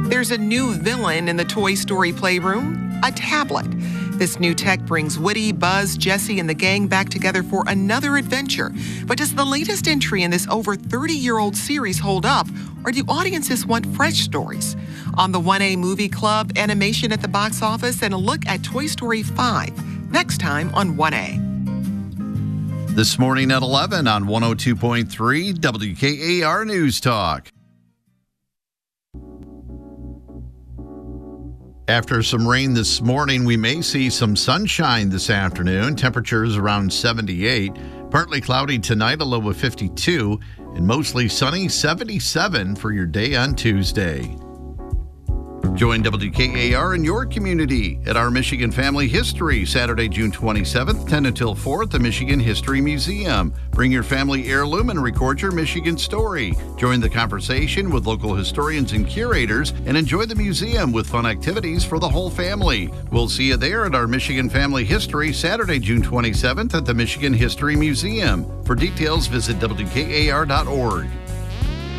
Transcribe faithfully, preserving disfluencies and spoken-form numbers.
There's a new villain in the Toy Story playroom, a tablet. This new tech brings Woody, Buzz, Jessie, and the gang back together for another adventure. But does the latest entry in this over thirty-year-old series hold up, or do audiences want fresh stories? On the one A Movie Club, animation at the box office, and a look at Toy Story five. Next time on one A. This morning at eleven on one oh two point three W K A R News Talk. After some rain this morning, we may see some sunshine this afternoon. Temperatures around seventy-eight. Partly cloudy tonight, a low of fifty-two. And mostly sunny, seventy-seven for your day on Tuesday. Join W K A R in your community at our Michigan Family History, Saturday, June twenty-seventh, ten until four at the Michigan History Museum. Bring your family heirloom and record your Michigan story. Join the conversation with local historians and curators and enjoy the museum with fun activities for the whole family. We'll see you there at our Michigan Family History, Saturday, June twenty-seventh at the Michigan History Museum. For details, visit W K A R dot org.